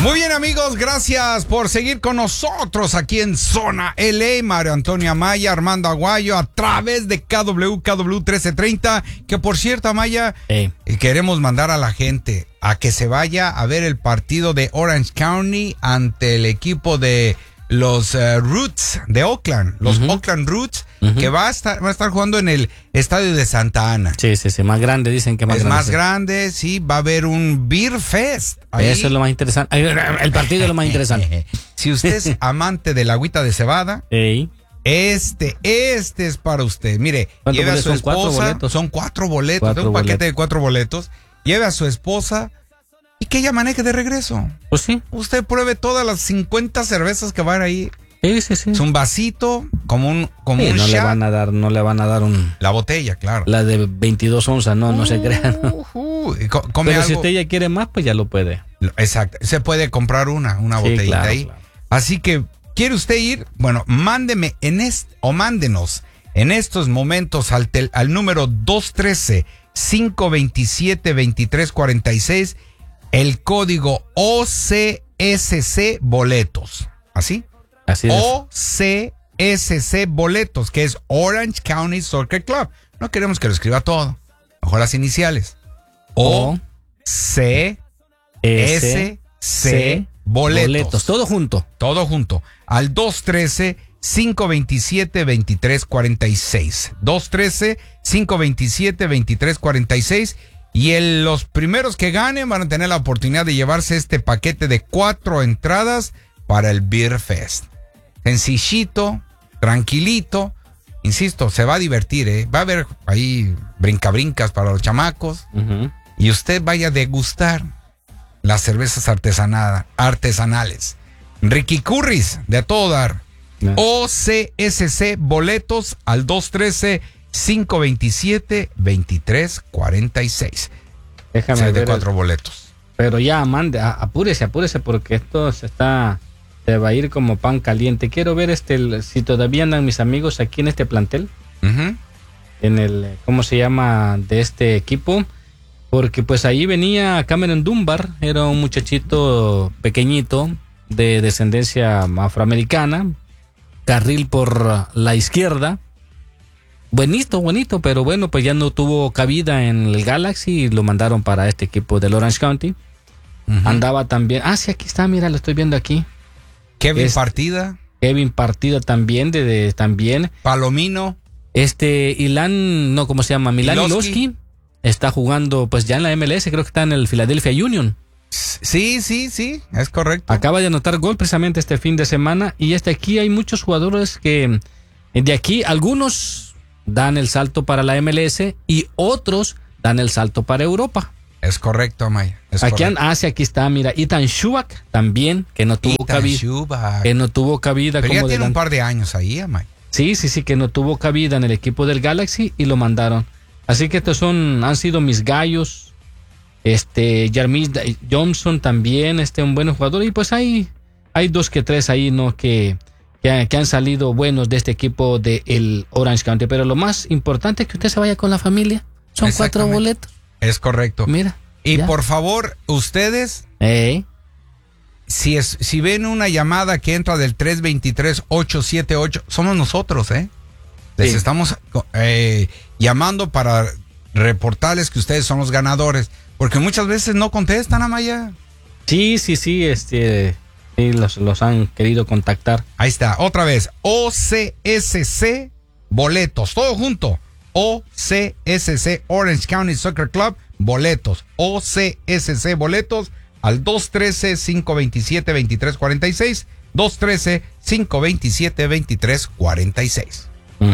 Muy bien, amigos, gracias por seguir con nosotros aquí en Zona LA. Mario Antonio Amaya, Armando Aguayo, a través de KW 1330. Que por cierto, Amaya, queremos mandar a la gente a que se vaya a ver el partido de Orange County ante el equipo de los Roots de Oakland, los Oakland Roots, que va a estar jugando en el estadio de Santa Ana. Sí, más grande, dicen que es más grande, sí, va a haber un Beer Fest. Ahí. Eso es lo más interesante, el partido es lo más interesante. Si usted es amante de la agüita de cebada, este es para usted. Mire, lleve a su esposa, son 4 boletos, tengo un paquete de 4 boletos, lleve a su esposa y que ella maneje de regreso. Pues sí. Usted pruebe todas las 50 cervezas que van ahí. Sí. Es un vasito, como un no shot. No le van a dar la botella, claro. La de 22 onzas, no se crean. Pero algo. Si usted ya quiere más, pues ya lo puede. Exacto, se puede comprar una botellita claro, ahí. Claro. Así que, ¿quiere usted ir? Bueno, mándenos en estos momentos al número 213-527-2346 el código OCSC Boletos. ¿Así? Así es. OCSC Boletos, que es Orange County Soccer Club. No queremos que lo escriba todo. Mejor las iniciales. OCSC Boletos. Todo junto. Todo junto. Al 213-527-2346. 213-527-2346. Y los primeros que ganen van a tener la oportunidad de llevarse este paquete de 4 entradas para el Beer Fest. Sencillito, tranquilito. Insisto, se va a divertir, Va a haber ahí brincabrincas para los chamacos. Y usted vaya a degustar las cervezas artesanales. Ricky Curris, de a todo dar. OCSC Boletos al 213-527-2346. Déjame ver. 4 boletos. Pero ya, apúrese porque esto se va a ir como pan caliente. Quiero ver si todavía andan mis amigos aquí en este plantel. En el, ¿cómo se llama? De este equipo. Porque pues ahí venía Cameron Dunbar, era un muchachito pequeñito de descendencia afroamericana, carril por la izquierda. Bonito, pero bueno, pues ya no tuvo cabida en el Galaxy y lo mandaron para este equipo del Orange County. Andaba también, sí, aquí está, mira, lo estoy viendo aquí. Kevin Partida también, también. Palomino. ¿Cómo se llama? Milan Iloski. Está jugando pues ya en la MLS, creo que está en el Philadelphia Union. Sí, es correcto. Acaba de anotar gol precisamente este fin de semana y aquí hay muchos jugadores que de aquí algunos dan el salto para la MLS y otros dan el salto para Europa. Es correcto, Amaya. Aquí está, mira, Ethan Shubak también, que no tuvo cabida. Que no tuvo cabida. Pero ya tiene un par de años ahí, Amaya. Sí, que no tuvo cabida en el equipo del Galaxy y lo mandaron. Así que estos han sido mis gallos. Jarmis Johnson también, un buen jugador. Y pues hay 2 que 3 ahí, ¿no? Que han salido buenos de este equipo del Orange County. Pero lo más importante es que usted se vaya con la familia. Son 4 boletos. Es correcto. Mira. Y por favor, ustedes, si ven una llamada que entra del 323-878, somos nosotros, Les estamos llamando para reportarles que ustedes son los ganadores, porque muchas veces no contestan, Amaya. Sí, los han querido contactar. Ahí está, otra vez, OCSC Boletos, todo junto. OCSC Orange County Soccer Club Boletos. OCSC Boletos al 213-527-2346. 213-527-2346.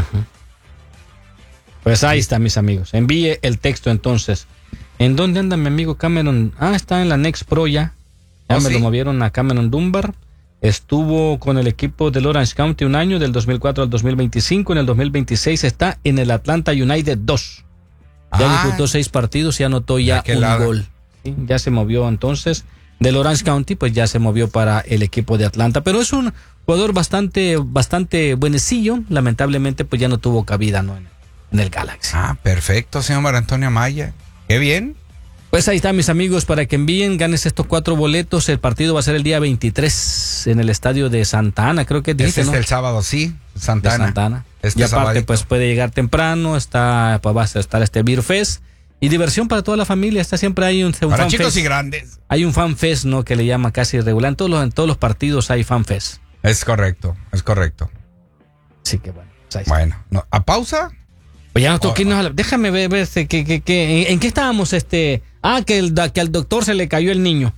Pues ahí está, mis amigos. Envíe el texto entonces. ¿En dónde anda mi amigo Cameron? Está en la Next Pro ya. Ya me lo movieron a Cameron Dunbar. Estuvo con el equipo del Orange County un año, del 2004 al 2025. En el 2026 está en el Atlanta United 2. Ya disputó 6 partidos y anotó ya un gol. ¿Sí? Ya se movió entonces del Orange County, pues ya se movió para el equipo de Atlanta. Pero es un jugador bastante buenecillo. Lamentablemente, pues ya no tuvo cabida, ¿no? En el Galaxy. Perfecto, señor Mario Antonio Amaya. Qué bien. Pues ahí está, mis amigos, para que envíen, ganes estos 4 boletos. El partido va a ser el día 23 en el estadio de Santa Ana, creo que Este es ¿no? el sábado, sí, Santa Ana. Y aparte, sabadito, pues puede llegar temprano, pues va a estar este Beer Fest. Y diversión para toda la familia, siempre hay un para fan chicos fest. Y grandes. Hay un fan fest, ¿no? Que le llama casi regular. En todos los partidos hay fan fest. Es correcto. Así que bueno. Bueno, ¿a pausa? Pues ya nos toqué, déjame ver en qué estábamos, que al doctor se le cayó el niño.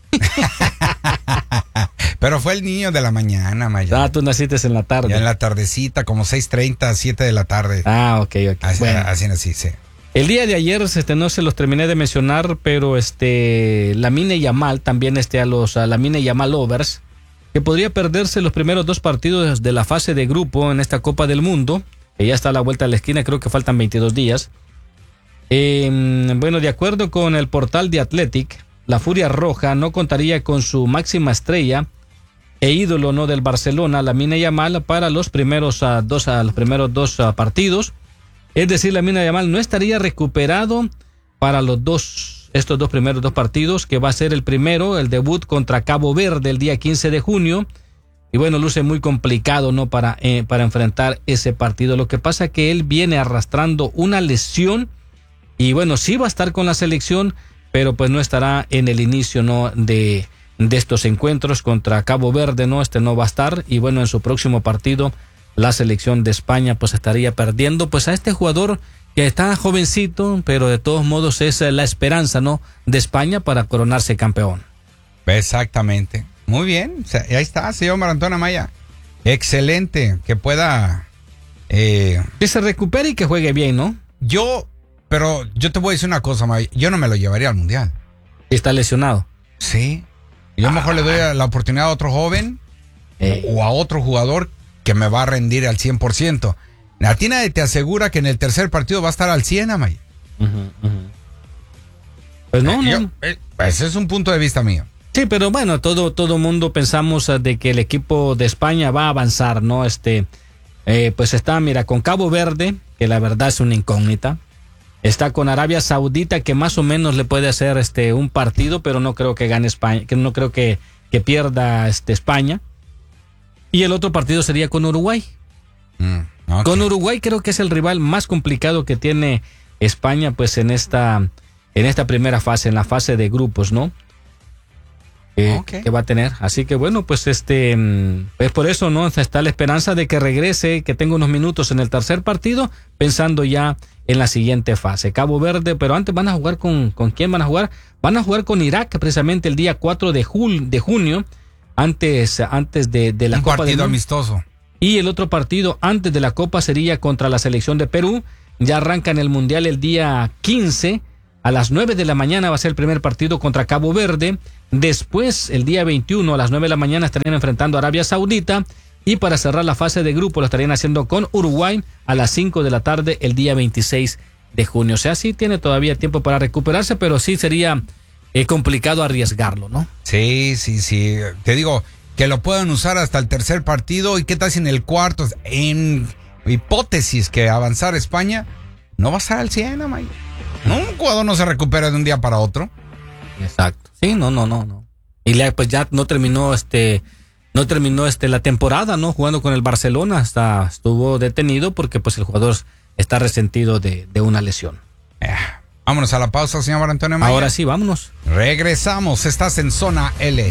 Pero fue el niño de la mañana, Maya. Tú naciste en la tarde. Ya en la tardecita, como 6:30, 7 de la tarde. Ok. Así nací, sí. El día de ayer, no se los terminé de mencionar, pero Lamine Yamal, también a los Lamine Yamal lovers, que podría perderse los primeros 2 partidos de la fase de grupo en esta Copa del Mundo, que ya está a la vuelta de la esquina, creo que faltan 22 días. Bueno, de acuerdo con el portal de Athletic, la Furia Roja no contaría con su máxima estrella e ídolo, ¿no?, del Barcelona, Lamine Yamal, para los primeros 2 partidos. Es decir, Lamine Yamal no estaría recuperado para estos 2 primeros 2 partidos, que va a ser el primero, el debut contra Cabo Verde el día 15 de junio. Y bueno, luce muy complicado, ¿no?, para enfrentar ese partido. Lo que pasa es que él viene arrastrando una lesión y bueno, sí va a estar con la selección, pero pues no estará en el inicio, ¿no?, de estos encuentros contra Cabo Verde, ¿no? No va a estar, y bueno, en su próximo partido la selección de España pues estaría perdiendo pues a este jugador que está jovencito, pero de todos modos es la esperanza, ¿no?, de España para coronarse campeón. Exactamente. Muy bien, ahí está, señor Marantón Amaya. Excelente, que pueda... Que se recupere y que juegue bien, ¿no? Pero yo te voy a decir una cosa, Amaya, yo no me lo llevaría al Mundial. Está lesionado. Sí. Yo mejor le doy la oportunidad a otro joven o a otro jugador que me va a rendir al 100%. A ti nadie te asegura que en el tercer partido va a estar al 100, Amaya. Pues no. Ese es un punto de vista mío. Sí, pero bueno, todo mundo pensamos de que el equipo de España va a avanzar, ¿no? Pues está, mira, con Cabo Verde, que la verdad es una incógnita. Está con Arabia Saudita, que más o menos le puede hacer un partido, pero no creo que gane España, que no creo que pierda España. Y el otro partido sería con Uruguay. Okay. Con Uruguay creo que es el rival más complicado que tiene España, pues en esta primera fase, en la fase de grupos, ¿no? Que va a tener. Así que bueno, pues es por eso, ¿no? Está la esperanza de que regrese, que tenga unos minutos en el tercer partido, pensando ya en la siguiente fase. Cabo Verde, pero antes van a jugar ¿con quién van a jugar? Van a jugar con Irak, precisamente el día 4 de junio, antes de la Copa. Un partido amistoso. Y el otro partido antes de la Copa sería contra la selección de Perú. Ya arrancan el Mundial el día 15. A las 9 de la mañana va a ser el primer partido contra Cabo Verde. Después, el día 21 a las 9 de la mañana estarían enfrentando a Arabia Saudita. Y para cerrar la fase de grupo lo estarían haciendo con Uruguay a las 5 de la tarde el día 26 de junio. O sea, sí tiene todavía tiempo para recuperarse, pero sí sería complicado arriesgarlo, ¿no? Sí. Te digo, que lo puedan usar hasta el tercer partido. ¿Y qué tal si en el cuarto? En hipótesis que avanzar España, no va a estar al 100, Amaya. Un jugador no se recupera de un día para otro. Exacto. Sí, no. Y pues ya no terminó la temporada, ¿no? Jugando con el Barcelona, hasta estuvo detenido porque pues el jugador está resentido de una lesión. Vámonos a la pausa, señor Antonio Maya. Ahora sí, vámonos. Regresamos, estás en Zona LA.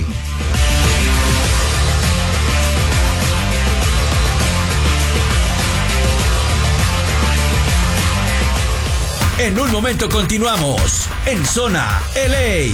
En un momento continuamos en Zona LA.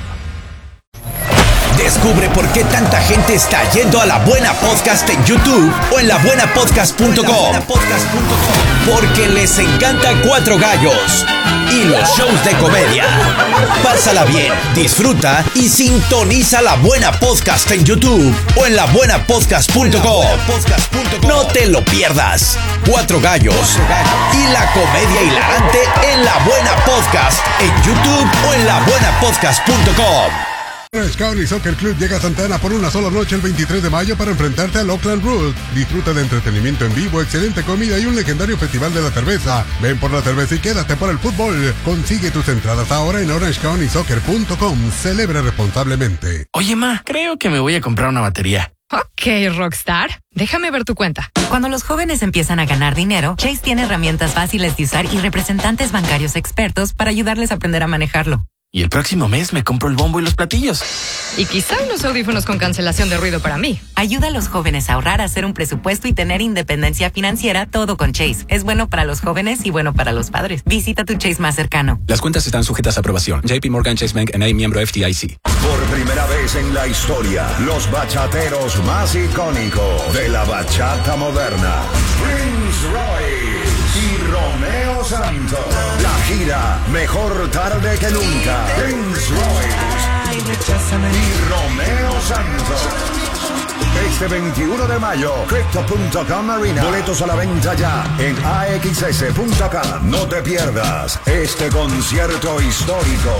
Descubre por qué tanta gente está yendo a La Buena Podcast en YouTube o en labuenapodcast.com. Porque les encanta Cuatro Gallos y los shows de comedia. Pásala bien, disfruta y sintoniza La Buena Podcast en YouTube o en labuenapodcast.com. No te lo pierdas. Cuatro Gallos y la comedia hilarante en La Buena Podcast en YouTube o en labuenapodcast.com. Orange County Soccer Club llega a Santa Ana por una sola noche el 23 de mayo para enfrentarte al Oakland Roots. Disfruta de entretenimiento en vivo, excelente comida y un legendario festival de la cerveza. Ven por la cerveza y quédate por el fútbol. Consigue tus entradas ahora en orangecounty.soccer.com. Celebra responsablemente. Oye, ma, creo que me voy a comprar una batería. Ok, Rockstar. Déjame ver tu cuenta. Cuando los jóvenes empiezan a ganar dinero, Chase tiene herramientas fáciles de usar y representantes bancarios expertos para ayudarles a aprender a manejarlo. Y el próximo mes me compro el bombo y los platillos. Y quizá unos audífonos con cancelación de ruido para mí. Ayuda a los jóvenes a ahorrar, a hacer un presupuesto y tener independencia financiera, todo con Chase. Es bueno para los jóvenes y bueno para los padres. Visita tu Chase más cercano. Las cuentas están sujetas a aprobación. JP Morgan Chase Bank N.A., miembro FDIC. Por primera vez en la historia, los bachateros más icónicos de la bachata moderna, Prince Royce y Romeo Santos. La gira Mejor Tarde que Nunca. Prince Royce y Romeo Santos. Este 21 de mayo, Crypto.com Arena. Boletos a la venta ya en AXS.com. No te pierdas este concierto histórico.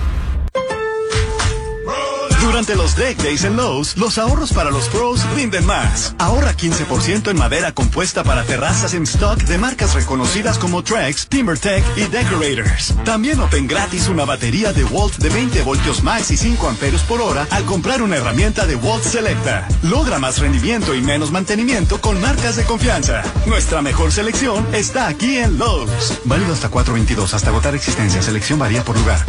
Durante los Deck Days en Lowe's, los ahorros para los pros rinden más. Ahorra 15% en madera compuesta para terrazas en stock de marcas reconocidas como Trex, TimberTech y Decorators. También obtén gratis una batería de Walt de 20 voltios max y 5 amperios por hora al comprar una herramienta de Walt Selecta. Logra más rendimiento y menos mantenimiento con marcas de confianza. Nuestra mejor selección está aquí en Lowe's. Válido hasta 4/22, hasta agotar existencia. Selección varía por lugar.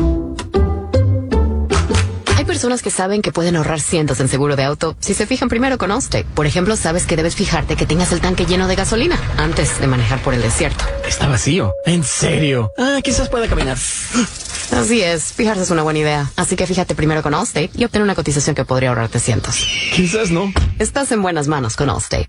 Hay personas que saben que pueden ahorrar cientos en seguro de auto si se fijan primero con Allstate. Por ejemplo, sabes que debes fijarte que tengas el tanque lleno de gasolina antes de manejar por el desierto. Está vacío. ¿En serio? Quizás pueda caminar. Así es, fijarse es una buena idea. Así que fíjate primero con Allstate y obtén una cotización que podría ahorrarte cientos. Quizás no. Estás en buenas manos con Allstate.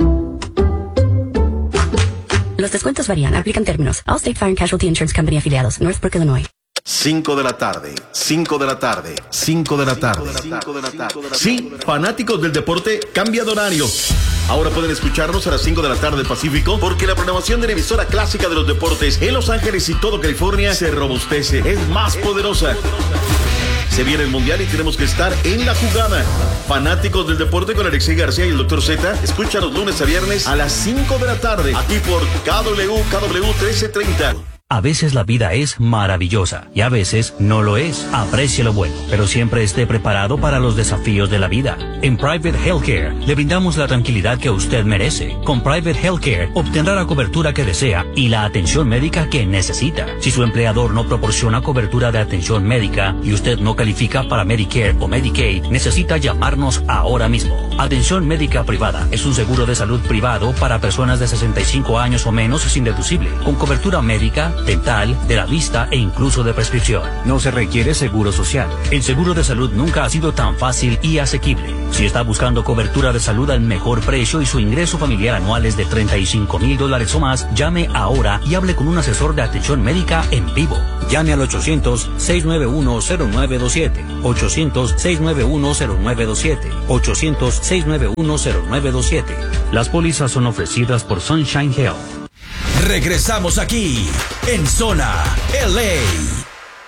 Los descuentos varían, aplican términos. Allstate Fire and Casualty Insurance Company afiliados, Northbrook, Illinois. 5 de la tarde, 5 de la tarde, 5 de la tarde. Sí, fanáticos del deporte, cambia de horario. Ahora pueden escucharnos a las 5 de la tarde Pacífico, porque la programación de la emisora clásica de los deportes en Los Ángeles y todo California se robustece, es más poderosa. Se viene el Mundial y tenemos que estar en la jugada. Fanáticos del deporte con Alexei García y el Dr. Z, escucha los lunes a viernes a las 5 de la tarde, aquí por KW 1330. A veces la vida es maravillosa y a veces no lo es. Aprecie lo bueno, pero siempre esté preparado para los desafíos de la vida. En Private Healthcare le brindamos la tranquilidad que usted merece. Con Private Healthcare obtendrá la cobertura que desea y la atención médica que necesita. Si su empleador no proporciona cobertura de atención médica y usted no califica para Medicare o Medicaid, necesita llamarnos ahora mismo. Atención médica privada es un seguro de salud privado para personas de 65 años o menos sin deducible, con cobertura médica, dental, de la vista e incluso de prescripción. No se requiere seguro social. El seguro de salud nunca ha sido tan fácil y asequible. Si está buscando cobertura de salud al mejor precio y su ingreso familiar anual es de $35,000 o más, llame ahora y hable con un asesor de atención médica en vivo. Llame al 800-691-0927. 800-691-0927. 800-691-0927. Las pólizas son ofrecidas por Sunshine Health. Regresamos aquí en Zona LA.